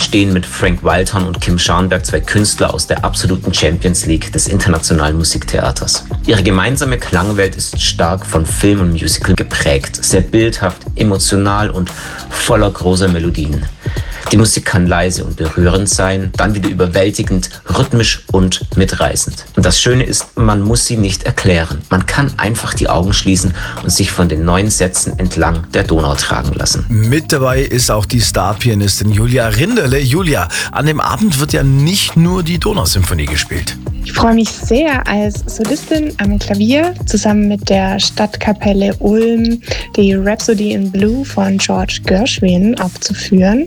stehen mit Frank Wildhorn und Kim Scharnberg zwei Künstler aus der absoluten Champions League des internationalen Musiktheaters. Ihre gemeinsame Klangwelt ist stark von Film und Musical geprägt, sehr bildhaft, emotional und voller großer Melodien. Die Musik kann leise und berührend sein, dann wieder überwältigend, rhythmisch und mitreißend. Und das Schöne ist, man muss sie nicht erklären. Man kann einfach die Augen schließen und sich von den 9 Sätzen entlang der Donau tragen lassen. Mit dabei ist auch die Starpianistin Julia Rinderle. Julia, an dem Abend wird ja nicht nur die Donausymphonie gespielt. Ich freue mich sehr, als Solistin am Klavier zusammen mit der Stadtkapelle Ulm die Rhapsody in Blue von George Gershwin aufzuführen.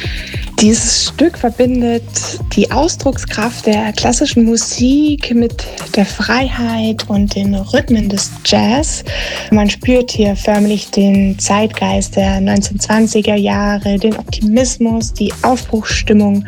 Dieses Stück verbindet die Ausdruckskraft der klassischen Musik mit der Freiheit und den Rhythmen des Jazz. Man spürt hier förmlich den Zeitgeist der 1920er Jahre, den Optimismus, die Aufbruchsstimmung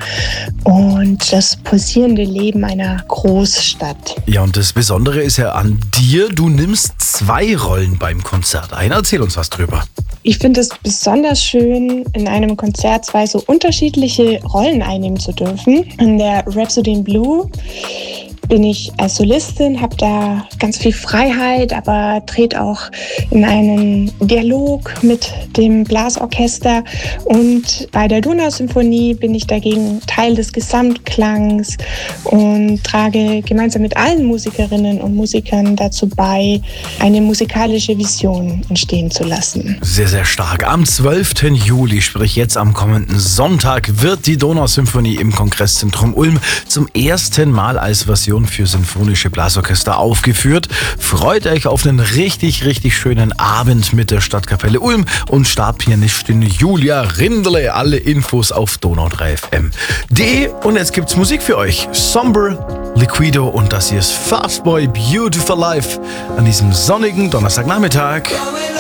und das pulsierende Leben einer Großstadt. Ja, und das Besondere ist ja an dir, du nimmst 2 Rollen beim Konzert ein. Erzähl uns was drüber. Ich finde es besonders schön, in einem Konzert 2 so unterschiedliche Rollen einnehmen zu dürfen. In der Rhapsody in Blue bin ich als Solistin, habe da ganz viel Freiheit, aber trete auch in einen Dialog mit dem Blasorchester. Und bei der Donausymphonie bin ich dagegen Teil des Gesamtklangs und trage gemeinsam mit allen Musikerinnen und Musikern dazu bei, eine musikalische Vision entstehen zu lassen. Sehr, sehr stark. Am 12. Juli, sprich jetzt am kommenden Sonntag, wird die Donausymphonie im Kongresszentrum Ulm zum ersten Mal als Version für sinfonische Blasorchester aufgeführt. Freut euch auf einen richtig, richtig schönen Abend mit der Stadtkapelle Ulm und Starpianistin Julia Rinderle. Alle Infos auf donau3fm.de. Und jetzt gibt's Musik für euch. Somber, Liquido und das hier ist Fastboy Beautiful Life an diesem sonnigen Donnerstagnachmittag.